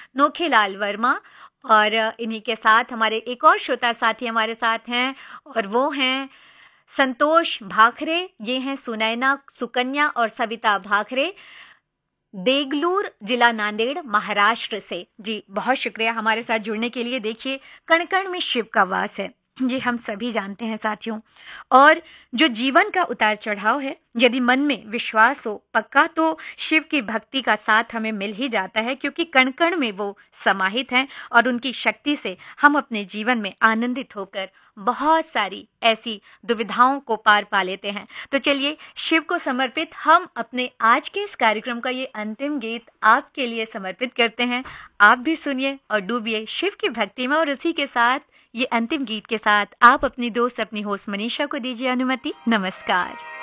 नोखेलाल वर्मा। और इन्हीं के साथ हमारे एक और श्रोता साथी हमारे साथ हैं और वो हैं संतोष भाखरे। ये हैं सुनैना, सुकन्या और सविता भाखरे, देगलूर, जिला नांदेड़, महाराष्ट्र से। जी बहुत शुक्रिया हमारे साथ जुड़ने के लिए। देखिए, कण कण में शिव का वास है, ये हम सभी जानते हैं साथियों। और जो जीवन का उतार चढ़ाव है, यदि मन में विश्वास हो पक्का, तो शिव की भक्ति का साथ हमें मिल ही जाता है, क्योंकि कण कण में वो समाहित हैं और उनकी शक्ति से हम अपने जीवन में आनंदित होकर बहुत सारी ऐसी दुविधाओं को पार पा लेते हैं। तो चलिए, शिव को समर्पित हम अपने आज के इस कार्यक्रम का ये अंतिम गीत आपके लिए समर्पित करते हैं। आप भी सुनिए और डूबिए शिव की भक्ति में। और इसी के साथ, ये अंतिम गीत के साथ, आप अपनी दोस्त, अपनी होस्ट मनीषा को दीजिए अनुमति। नमस्कार।